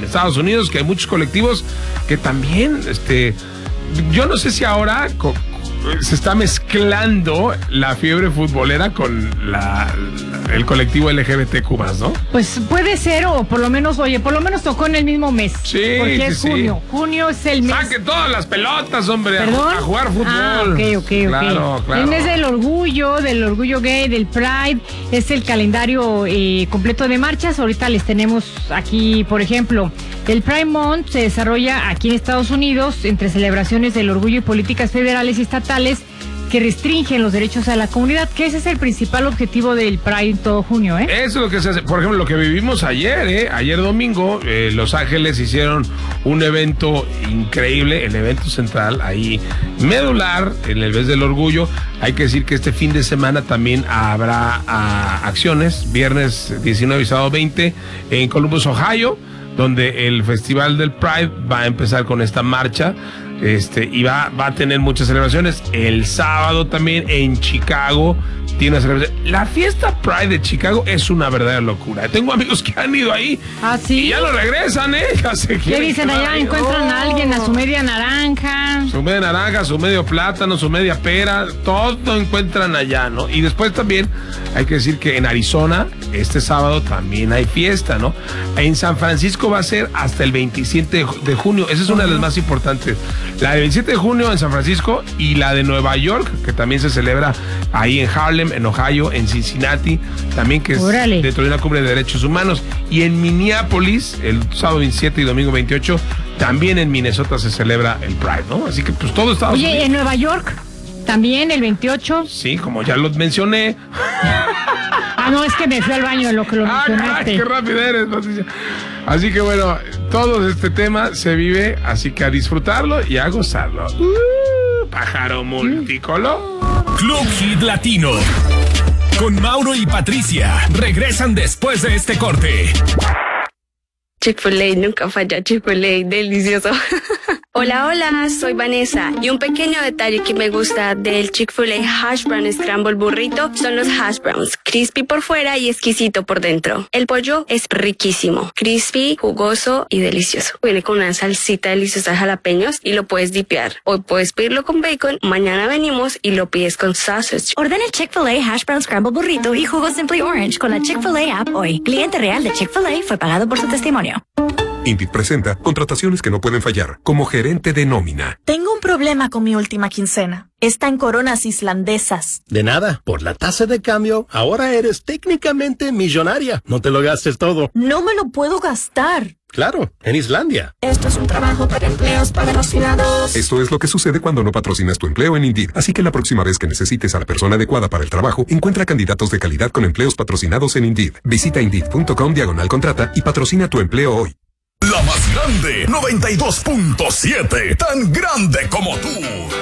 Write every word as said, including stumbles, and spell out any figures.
Estados Unidos, que hay muchos colectivos que también, este, yo no sé si ahora co- se está mezclando la fiebre futbolera con la, la, el colectivo L G B T Q más, ¿no? Pues puede ser, o por lo menos, oye, por lo menos tocó en el mismo mes. Sí, porque sí, es sí. junio. Junio es el mes. Saquen todas las pelotas, hombre, a, ¿Perdón? a jugar fútbol. Ah, ok, ok, ok. Claro, claro. El mes del orgullo, del orgullo gay, del Pride, es el calendario eh, completo de marchas. Ahorita les tenemos aquí, por ejemplo, el Pride Month se desarrolla aquí en Estados Unidos entre celebraciones del orgullo y políticas federales y estatales que restringen los derechos a la comunidad, que ese es el principal objetivo del Pride en todo junio, ¿eh? Eso es lo que se hace. Por ejemplo, lo que vivimos ayer, ¿eh? Ayer domingo, eh, Los Ángeles hicieron un evento increíble, el evento central, ahí medular, en el mes del orgullo. Hay que decir que este fin de semana también habrá a, acciones, viernes diecinueve y sábado veinte, en Columbus, Ohio, donde el Festival del Pride va a empezar con esta marcha. Este, y va, va a tener muchas celebraciones. El sábado también en Chicago tiene una celebración. La fiesta Pride de Chicago es una verdadera locura. Tengo amigos que han ido ahí. ¿Ah, sí? Y ya lo regresan, ¿eh? Ya se ¿Qué quieren dicen quedar allá? ahí. Encuentran Oh. a alguien a su media naranja. Su media naranja, su medio plátano, su media pera, todo encuentran allá, ¿no? Y después también hay que decir que en Arizona, este sábado también hay fiesta, ¿no? En San Francisco va a ser hasta el veintisiete de junio. Esa es una de las más importantes. La del veintisiete de junio en San Francisco y la de Nueva York, que también se celebra ahí en Harlem, en Ohio, en Cincinnati, también que es Órale. dentro de una cumbre de derechos humanos. Y en Minneapolis, el sábado veintisiete y domingo veintiocho, también en Minnesota se celebra el Pride, ¿no? Así que pues todo Estados Oye, Unidos. en Nueva York también el veintiocho. Sí, como ya lo mencioné. Ah, no, es que me fui al baño en lo que lo ¡Ay, mencionaste. qué rápido eres, Patricia! Así que bueno, todo este tema se vive, así que a disfrutarlo y a gozarlo. Uh, pájaro multicolor. Club Hit Latino. Con Mauro y Patricia. Regresan después de este corte. Chick-fil-A, nunca falla. Chick-fil-A, delicioso. Hola, hola, soy Vanessa. Y un pequeño detalle que me gusta del Chick-fil-A Hash Brown Scramble Burrito son los hash browns. Crispy por fuera y exquisito por dentro. El pollo es riquísimo. Crispy, jugoso y delicioso. Viene con una salsita deliciosa de jalapeños y lo puedes dipear. Hoy puedes pedirlo con bacon, mañana venimos y lo pides con sausage. Ordena el Chick-fil-A Hash Brown Scramble Burrito y jugo Simply Orange con la Chick-fil-A app hoy. Cliente real de Chick-fil-A fue pagado por su testimonio. Indeed presenta contrataciones que no pueden fallar. Como gerente de nómina. Tengo un problema con mi última quincena. Está en coronas islandesas. De nada, por la tasa de cambio, ahora eres técnicamente millonaria. No te lo gastes todo. No me lo puedo gastar. Claro, en Islandia. Esto es un trabajo para empleos patrocinados. Esto es lo que sucede cuando no patrocinas tu empleo en Indeed. Así que la próxima vez que necesites a la persona adecuada para el trabajo, encuentra candidatos de calidad con empleos patrocinados en Indeed. Visita Indeed.com diagonal contrata y patrocina tu empleo hoy. La más grande, noventa y dos punto siete. Tan grande como tú.